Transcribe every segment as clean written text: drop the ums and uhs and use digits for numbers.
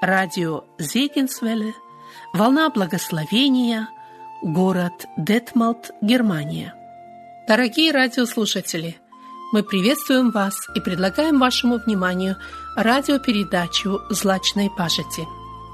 радио Зегенсвелле, волна благословения, город Детмалт, Германия. Дорогие радиослушатели, мы приветствуем вас и предлагаем вашему вниманию радиопередачу «Злачной пажити».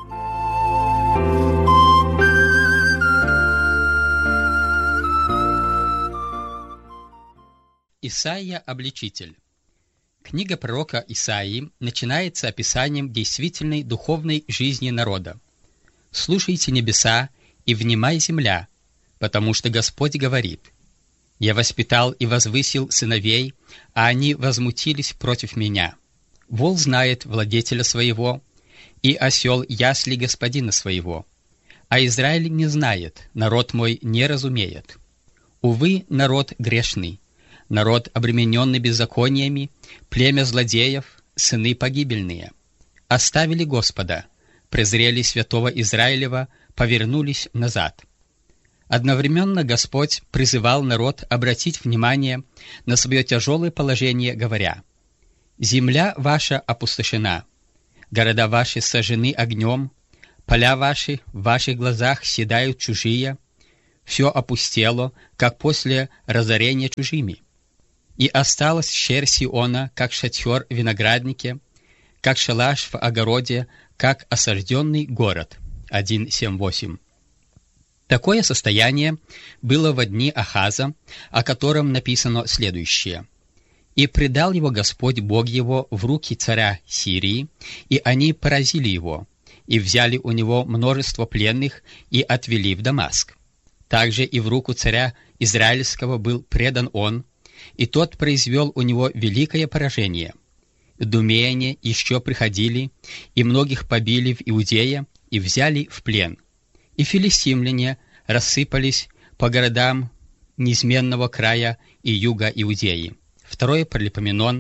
Исаия обличитель. Книга пророка Исаии начинается описанием действительной духовной жизни народа. «Слушайте небеса и внимай земля, потому что Господь говорит: Я воспитал и возвысил сыновей, а они возмутились против меня. Вол знает владетеля своего, и осел ясли господина своего. А Израиль не знает, народ мой не разумеет. Увы, народ грешный, народ, обремененный беззакониями, племя злодеев, сыны погибельные. Оставили Господа, презрели святого Израилева, повернулись назад». Одновременно Господь призывал народ обратить внимание на свое тяжелое положение, говоря: «Земля ваша опустошена, города ваши сожжены огнем, поля ваши в ваших глазах седают чужие, все опустело, как после разорения чужими. И осталась щерь Сиона, как шатер в винограднике, как шалаш в огороде, как осажденный город». 1:7-8. Такое состояние было во дни Ахаза, о котором написано следующее: «И предал его Господь Бог его в руки царя Сирии, и они поразили его, и взяли у него множество пленных и отвели в Дамаск. Также и в руку царя Израильского был предан он, и тот произвел у него великое поражение. Идумеяне еще приходили, и многих побили в Иудее, и взяли в плен. И филистимляне рассыпались по городам неизменного края и юга Иудеи». 2 Паралипоменон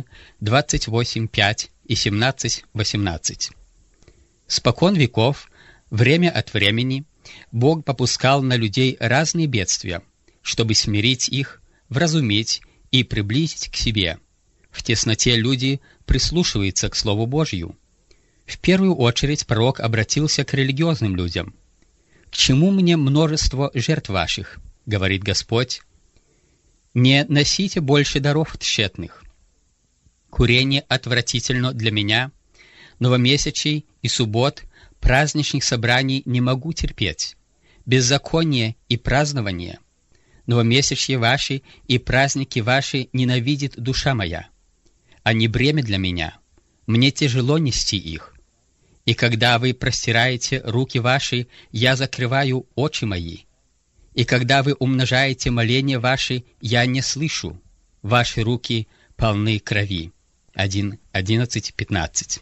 28:5 и 17:18. Спокон веков, время от времени, Бог попускал на людей разные бедствия, чтобы смирить их, вразумить и приблизить к себе. В тесноте люди прислушиваются к Слову Божью. В первую очередь пророк обратился к религиозным людям. «К чему мне множество жертв ваших, — говорит Господь, — не носите больше даров тщетных. Курение отвратительно для меня, новомесячей и суббот, праздничных собраний не могу терпеть, беззаконие и празднование. Новомесячье ваши и праздники ваши ненавидит душа моя. Они бремя для меня, мне тяжело нести их. И когда вы простираете руки ваши, я закрываю очи мои. И когда вы умножаете моления ваши, я не слышу. Ваши руки полны крови». 1:11-15.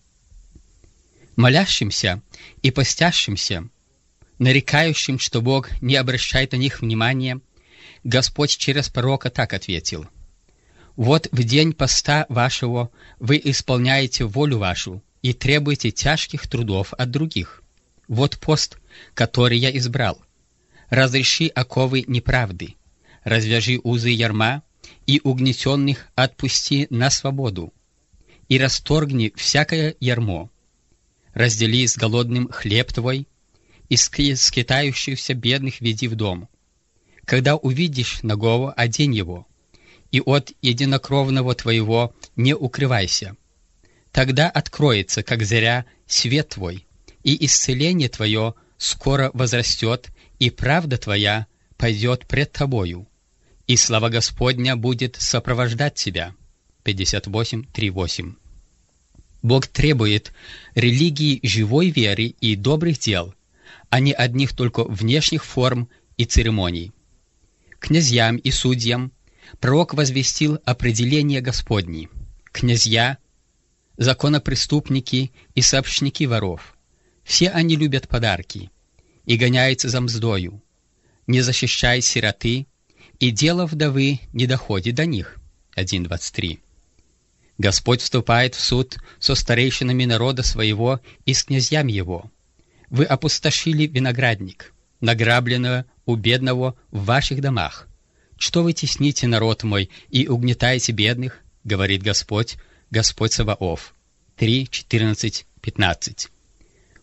Молящимся и постящимся, нарекающим, что Бог не обращает на них внимания, Господь через пророка так ответил: «Вот в день поста вашего вы исполняете волю вашу и требуете тяжких трудов от других. Вот пост, который я избрал. Разреши оковы неправды, развяжи узы ярма, и угнетенных отпусти на свободу, и расторгни всякое ярмо. Раздели с голодным хлеб твой, и скитающихся бедных веди в дом. Когда увидишь нагого, одень его, и от единокровного твоего не укрывайся. Тогда откроется, как заря, свет твой, и исцеление твое скоро возрастет, и правда твоя пойдет пред тобою, и слава Господня будет сопровождать тебя». 58:3-8. Бог требует религии живой веры и добрых дел, а не одних только внешних форм и церемоний. Князьям и судьям пророк возвестил определение Господне. Князья, законопреступники и сообщники воров, все они любят подарки и гоняются за мздою, не защищая сироты, и дело вдовы не доходит до них. 1:23. Господь вступает в суд со старейшинами народа своего и с князьями его. Вы опустошили виноградник, награбленного у бедного в ваших домах. Что вы тесните народ мой и угнетаете бедных, говорит Господь, Господь Саваоф. 3:14-15.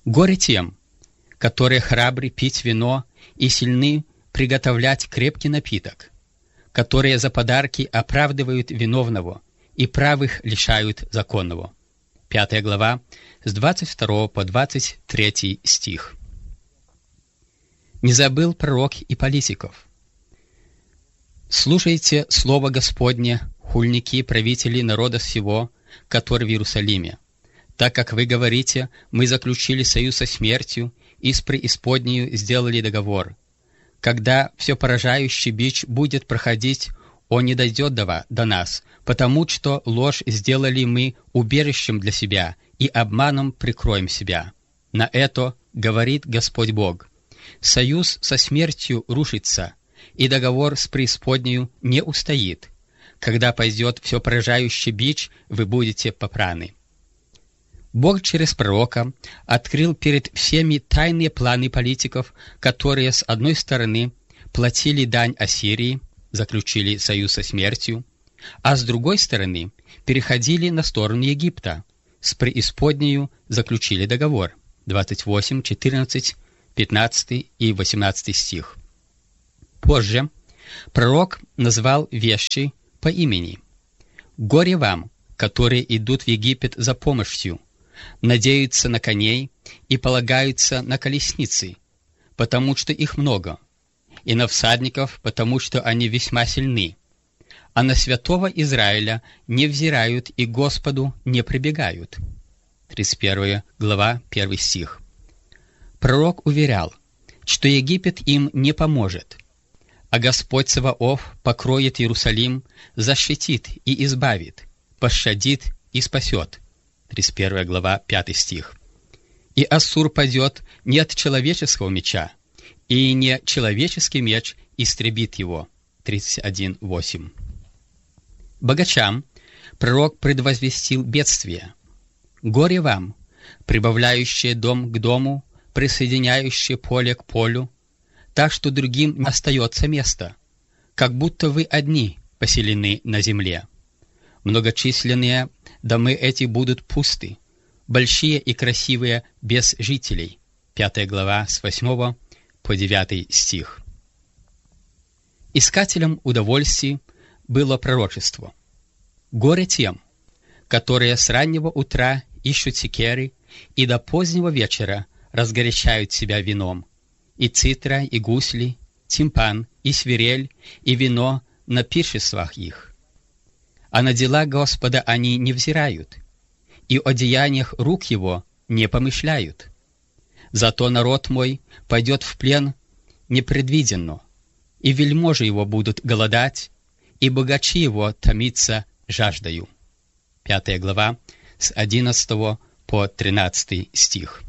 Горе тем, которые храбры пить вино и сильны приготовлять крепкий напиток, которые за подарки оправдывают виновного и правых лишают законного. 5 глава, с 22 по 23 стих. Не забыл пророк и политиков. Слушайте слово Господне, хульники, правители народа всего, который в Иерусалиме. Так как вы говорите, мы заключили союз со смертью и с преисподнею сделали договор. Когда все поражающий бич будет проходить, он не дойдет до нас, потому что ложь сделали мы убежищем для себя и обманом прикроем себя. На это говорит Господь Бог. Союз со смертью рушится, и договор с преисподнею не устоит. Когда пойдет все поражающий бич, вы будете попраны. Бог через пророка открыл перед всеми тайные планы политиков, которые, с одной стороны, платили дань Ассирии, заключили союз со смертью, а с другой стороны, переходили на сторону Египта, с преисподнею заключили договор. 28, 14, 15 и 18 стих. Позже пророк назвал вещи по имени. «Горе вам, которые идут в Египет за помощью, надеются на коней и полагаются на колесницы, потому что их много, и на всадников, потому что они весьма сильны, а на святого Израиля не взирают и Господу не прибегают». 31 глава, 1 стих. Пророк уверял, что Египет им не поможет, а Господь Саваоф покроет Иерусалим, защитит и избавит, пощадит и спасет. 31 глава, 5 стих. «И Ассур падет не от человеческого меча, и не человеческий меч истребит его». 31:8. Богачам пророк предвозвестил бедствие. «Горе вам, прибавляющие дом к дому, присоединяющие поле к полю, так что другим не остается места, как будто вы одни поселены на земле. Многочисленные домы эти будут пусты, большие и красивые без жителей». 5 глава, с 8 по 9 стих. Искателям удовольствий было пророчество. «Горе тем, которые с раннего утра ищут секеры и до позднего вечера разгорячают себя вином, и цитра, и гусли, тимпан, и свирель, и вино на пиршествах их. А на дела Господа они не взирают, и о деяниях рук Его не помышляют. Зато народ мой пойдет в плен непредвиденно, и вельможи его будут голодать, и богачи его томиться жаждою». 5 глава, с 11 по 13 стих.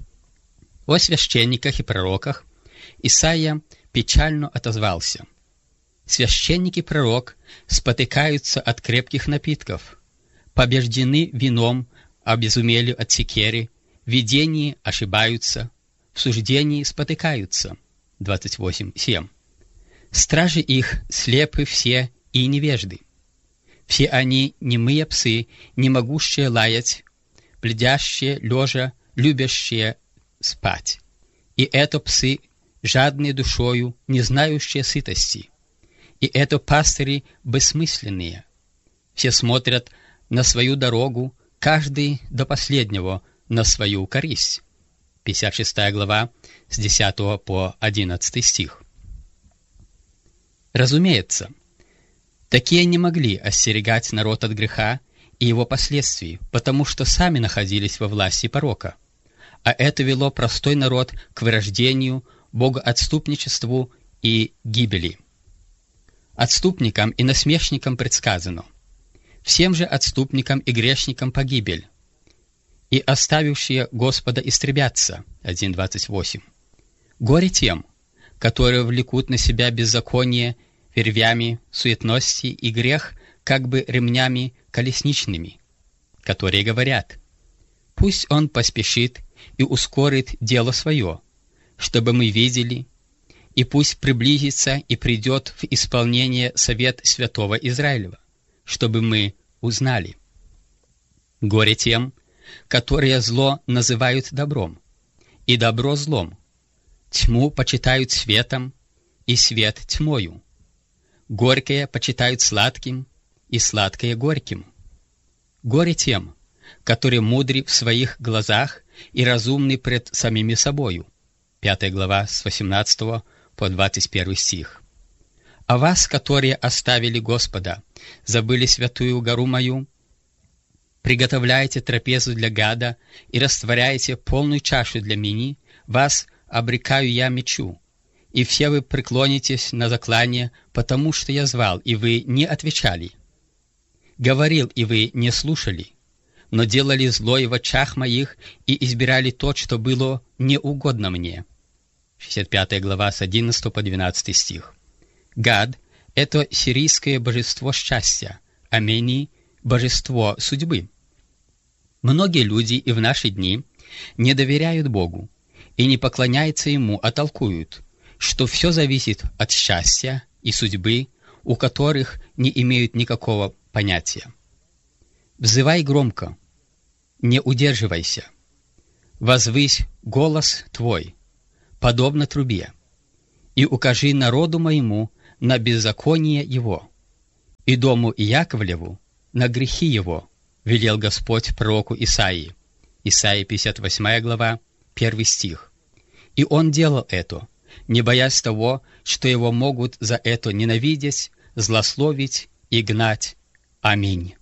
О священниках и пророках Исаия печально отозвался. «Священник и пророк спотыкаются от крепких напитков, побеждены вином, обезумели от секери, в видении ошибаются, в суждении спотыкаются». 28:7. «Стражи их слепы все и невежды. Все они немые псы, не могущие лаять, бледящие лежа, любящие спать. И это псы, жадные душою, не знающие сытости. И это пастыри бессмысленные. Все смотрят на свою дорогу, каждый до последнего на свою корысть». 56 глава, с 10 по 11 стих. Разумеется, такие не могли остерегать народ от греха и его последствий, потому что сами находились во власти порока, а это вело простой народ к вырождению, богоотступничеству и гибели. Отступникам и насмешникам предсказано: всем же отступникам и грешникам погибель, и оставившие Господа истребятся. 1:28. Горе тем, которые влекут на себя беззаконие вервями суетности и грех как бы ремнями колесничными, которые говорят: пусть он поспешит и ускорит дело свое, чтобы мы видели, и пусть приблизится и придет в исполнение совет святого Израилева, чтобы мы узнали. Горе тем, которые зло называют добром, и добро злом. Тьму почитают светом, и свет тьмою. Горькое почитают сладким, и сладкое горьким. Горе тем, которые мудры в своих глазах и разумны пред самими собою. 5 глава с 18 по 21 стих. А вас, которые оставили Господа, забыли святую гору мою, приготовляете трапезу для гада и растворяете полную чашу для мини, вас обрекаю я мечу, и все вы преклонитесь на заклание, потому что я звал, и вы не отвечали. Говорил, и вы не слушали, но делали злое в очах моих и избирали то, что было неугодно мне. 65 глава с 11 по 12 стих. Гад — это сирийское божество счастья, а Мени — божество судьбы. Многие люди и в наши дни не доверяют Богу и не поклоняются Ему, а толкуют, что все зависит от счастья и судьбы, у которых не имеют никакого понятия. Взывай громко, не удерживайся, возвысь голос твой, подобно трубе, и укажи народу моему на беззаконие его, и дому Иаковлеву на грехи его, велел Господь пророку Исаии. Исаии 58 глава, 1 стих. И он делал это, не боясь того, что его могут за это ненавидеть, злословить и гнать. Аминь.